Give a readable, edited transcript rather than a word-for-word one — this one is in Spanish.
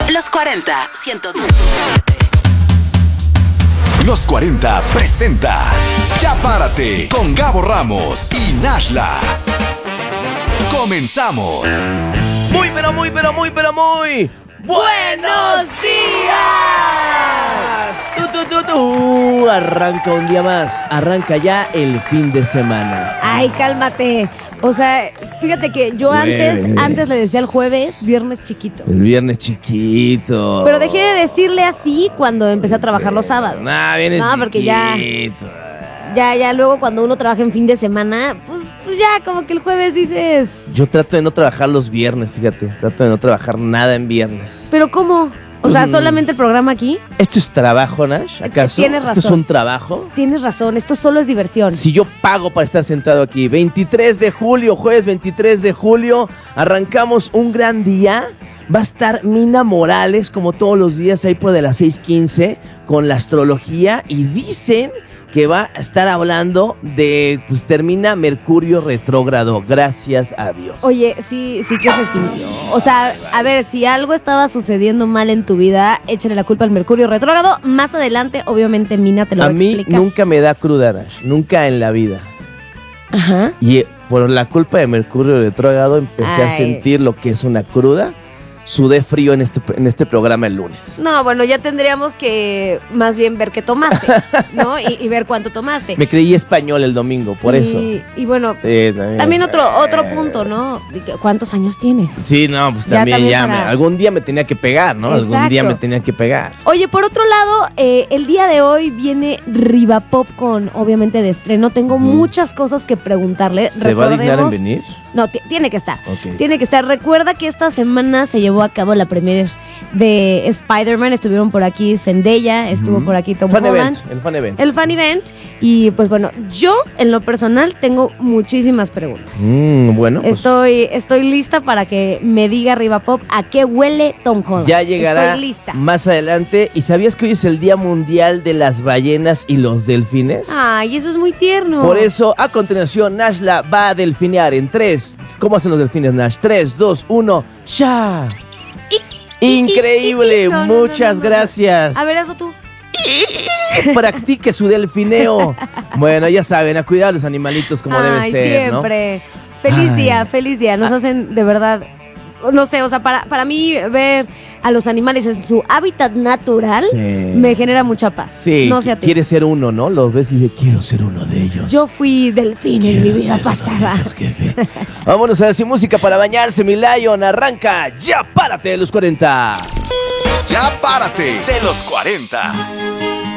Los 40 102. Los 40 presenta Ya Párate con Gabo Ramos y Nashla. Comenzamos. Muy ¡buenos días! Arranca un día más, arranca ya el fin de semana. Ay, cálmate. O sea, fíjate que yo antes le decía el jueves, viernes chiquito. El viernes chiquito. Pero dejé de decirle así cuando empecé a trabajar los sábados. Viernes chiquito. Porque ya luego cuando uno trabaja en fin de semana, pues ya como que el jueves dices... Yo trato de no trabajar los viernes, fíjate. Trato de no trabajar nada en viernes. ¿Pero cómo? O sea, ¿solamente el programa aquí? ¿Esto es trabajo, Nash? ¿Acaso? Tienes razón. ¿Esto es un trabajo? Tienes razón, esto solo es diversión. Si yo pago para estar sentado aquí, 23 de julio, jueves 23 de julio, arrancamos un gran día. Va a estar Mina Morales, como todos los días, ahí por de las 6:15, con la astrología. Y dicen que va a estar hablando de, pues termina Mercurio retrógrado, gracias a Dios. Oye, sí que se sintió. O sea, a ver, si algo estaba sucediendo mal en tu vida, échale la culpa al Mercurio retrógrado. Más adelante, obviamente, Mina te lo va a explicar. A mí nunca me da cruda, Nash, nunca en la vida. Ajá. Y por la culpa de Mercurio retrógrado empecé a sentir lo que es una cruda. Sudé frío en este programa el lunes. No, bueno, ya tendríamos que más bien ver qué tomaste, ¿no? Y ver cuánto tomaste. Me creí español el domingo, por eso. Y bueno, también otro punto, ¿no? ¿Cuántos años tienes? Sí, no, pues también algún día me tenía que pegar, ¿no? Exacto. Algún día me tenía que pegar. Oye, por otro lado, el día de hoy viene Riva Pop con, obviamente, de estreno. Tengo muchas cosas que preguntarle. ¿Se va a dignar en venir? No, tiene que estar. Okay. Tiene que estar. Recuerda que esta semana se llevó a cabo la premiere de Spider-Man. Estuvieron por aquí Zendaya, estuvo por aquí Tom Holland. El fan event. Y pues bueno, yo en lo personal tengo muchísimas preguntas. Bueno, pues Estoy lista para que me diga Riva Pop a qué huele Tom Holland. Ya llegará Estoy lista. Más adelante. ¿Y sabías que hoy es el Día Mundial de las Ballenas y los Delfines? Ay, eso es muy tierno. Por eso, a continuación, Nashla va a delfinear en 3. ¿Cómo hacen los delfines, Nash? 3, 2, 1, ¡ya! ¡Increíble! Muchas gracias. A ver, hazlo tú. Practique su delfineo. Bueno, ya saben, a cuidar a los animalitos como debe ser, siempre. ¿No? Feliz día. Nos hacen de verdad... No sé, o sea, para mí ver a los animales en su hábitat natural me genera mucha paz. Sí, no sé a ti. Quieres ser uno, ¿no? Los ves y dices, quiero ser uno de ellos. Yo fui delfín en mi vida pasada. Vámonos a decir música para bañarse, mi Lion. Arranca, Ya Párate de los 40. Ya Párate de los 40.